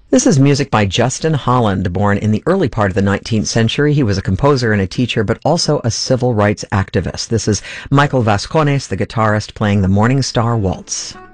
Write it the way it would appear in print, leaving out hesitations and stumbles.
This is music by Justin Holland, born in the early part of the 19th century. He was a composer and a teacher, but also a civil rights activist. This is Michael Vascones, the guitarist, playing the Morning Star Waltz.